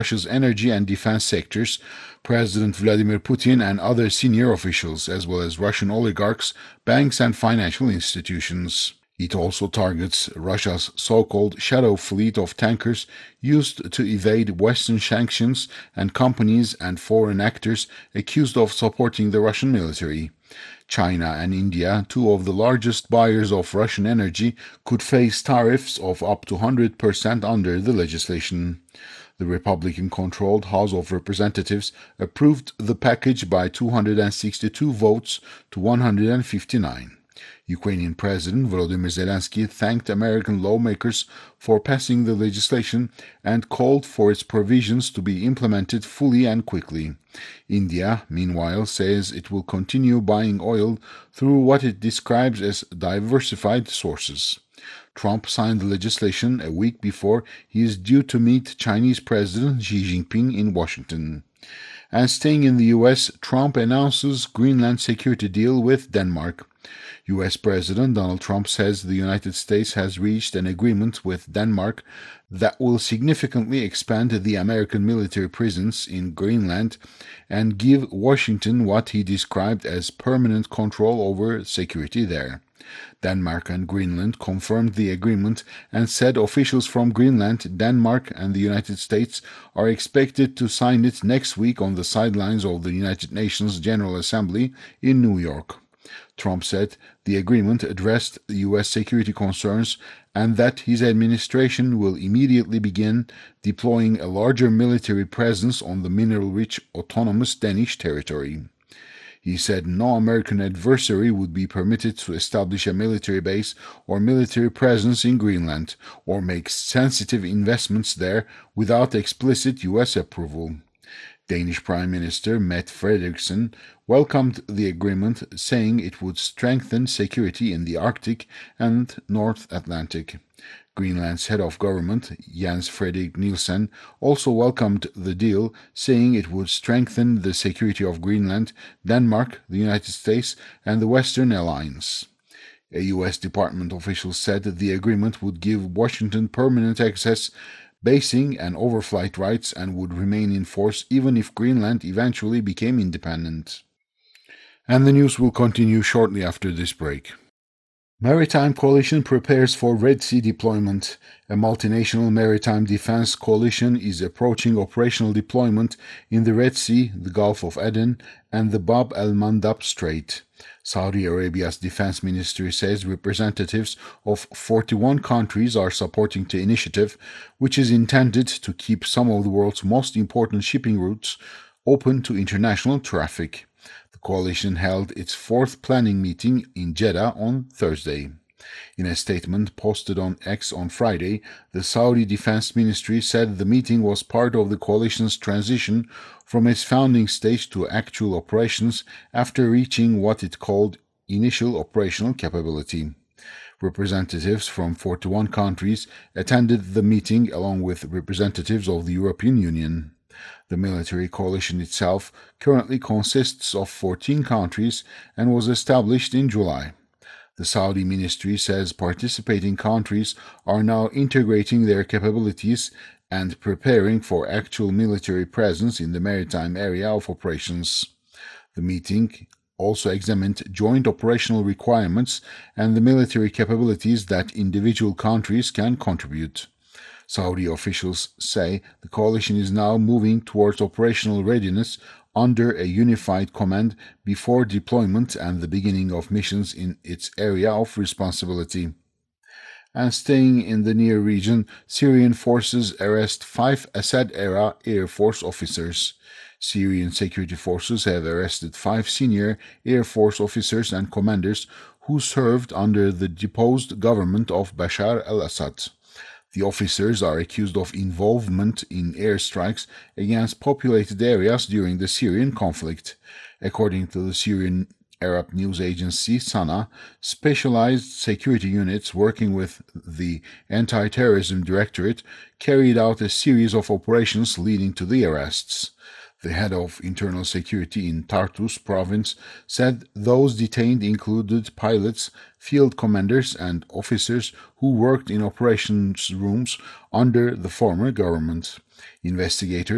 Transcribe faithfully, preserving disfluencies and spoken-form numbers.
Russia's energy and defense sectors, President Vladimir Putin and other senior officials, as well as Russian oligarchs, banks, and financial institutions. It also targets Russia's so-called shadow fleet of tankers used to evade Western sanctions and companies and foreign actors accused of supporting the Russian military. China and India, two of the largest buyers of Russian energy, could face tariffs of up to one hundred percent under the legislation. The Republican-controlled House of Representatives approved the package by two hundred sixty-two votes to one hundred fifty-nine. Ukrainian President Volodymyr Zelensky thanked American lawmakers for passing the legislation and called for its provisions to be implemented fully and quickly. India, meanwhile, says it will continue buying oil through what it describes as diversified sources. Trump signed the legislation a week before he is due to meet Chinese President Xi Jinping in Washington. And staying in the U S, Trump announces Greenland security deal with Denmark. U S President Donald Trump says the United States has reached an agreement with Denmark that will significantly expand the American military presence in Greenland and give Washington what he described as permanent control over security there. Denmark and Greenland confirmed the agreement and said officials from Greenland, Denmark, and the United States are expected to sign it next week on the sidelines of the United Nations General Assembly in New York. Trump said the agreement addressed U S security concerns and that his administration will immediately begin deploying a larger military presence on the mineral-rich autonomous Danish territory. He said no American adversary would be permitted to establish a military base or military presence in Greenland or make sensitive investments there without explicit U S approval. Danish Prime Minister Mette Frederiksen welcomed the agreement, saying it would strengthen security in the Arctic and North Atlantic. Greenland's head of government, Jens Frederik Nielsen, also welcomed the deal, saying it would strengthen the security of Greenland, Denmark, the United States, and the Western Alliance. A U S Department official said the agreement would give Washington permanent access, basing and overflight rights, and would remain in force even if Greenland eventually became independent. And the news will continue shortly after this break. Maritime Coalition prepares for Red Sea deployment. A multinational maritime defense coalition is approaching operational deployment in the Red Sea, the Gulf of Aden, and the Bab el-Mandab Strait. Saudi Arabia's defense ministry says representatives of forty-one countries are supporting the initiative, which is intended to keep some of the world's most important shipping routes open to international traffic. The coalition held its fourth planning meeting in Jeddah on Thursday. In a statement posted on X on Friday, the Saudi Defense Ministry said the meeting was part of the coalition's transition from its founding stage to actual operations after reaching what it called initial operational capability. Representatives from forty-one countries attended the meeting along with representatives of the European Union. The military coalition itself currently consists of fourteen countries and was established in July. The Saudi ministry says participating countries are now integrating their capabilities and preparing for actual military presence in the maritime area of operations. The meeting also examined joint operational requirements and the military capabilities that individual countries can contribute. Saudi officials say the coalition is now moving towards operational readiness under a unified command before deployment and the beginning of missions in its area of responsibility. And staying in the near region, Syrian forces arrest five Assad-era Air Force officers. Syrian security forces have arrested five senior Air Force officers and commanders who served under the deposed government of Bashar al-Assad. The officers are accused of involvement in airstrikes against populated areas during the Syrian conflict. According to the Syrian Arab news agency SANA, specialized security units working with the Anti-Terrorism Directorate carried out a series of operations leading to the arrests. The head of internal security in Tartus province said those detained included pilots, field commanders, and officers who worked in operations rooms under the former government. Investigators